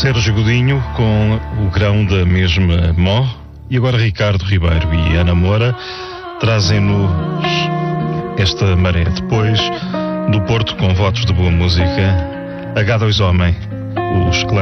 Sérgio Godinho com o grão da mesma mó, e agora Ricardo Ribeiro e Ana Moura trazem-nos esta maré. Depois do Porto, com votos de boa música, H2 Homem, os clãs